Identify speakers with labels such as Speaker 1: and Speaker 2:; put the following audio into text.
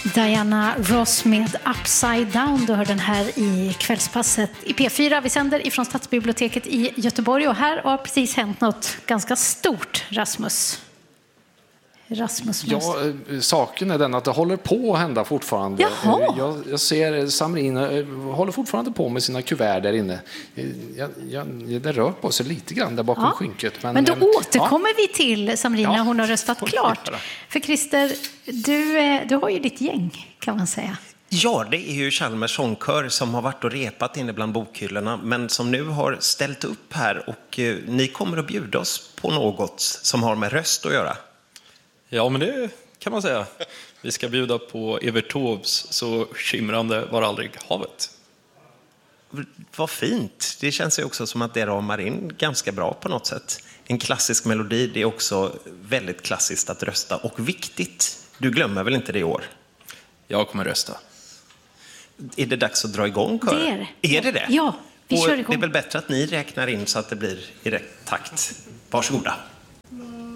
Speaker 1: Diana Ross med Upside Down. Du hör den här i kvällspasset i P4. Vi sänder ifrån Stadsbiblioteket i Göteborg och här har precis hänt något ganska stort, Rasmus.
Speaker 2: Ja, saken är den att det håller på att hända fortfarande.
Speaker 1: Jaha.
Speaker 2: Jag ser Samrin håller fortfarande på med sina kuvert där inne. Det rör på sig lite grann där bakom skynket.
Speaker 1: Men då återkommer vi till Samrin när hon har röstat klart. För Christer, du har ju ditt gäng kan man säga.
Speaker 3: Ja, det är ju Chalmers sångkör som har varit och repat inne bland bokhyllorna men som nu har ställt upp här och ni kommer att bjuda oss på något som har med röst att göra.
Speaker 4: Ja, men det kan man säga. Vi ska bjuda på Evert Taubes Så skimrande var aldrig havet.
Speaker 3: Vad fint. Det känns ju också som att det ramar in ganska bra på något sätt. En klassisk melodi, det är också väldigt klassiskt att rösta och viktigt. Du glömmer väl inte det i år?
Speaker 4: Jag kommer rösta.
Speaker 3: Är det dags att dra igång kören? Är det?
Speaker 1: Ja, vi kör igång.
Speaker 3: Det är väl bättre att ni räknar in så att det blir i rätt takt. Varsågoda.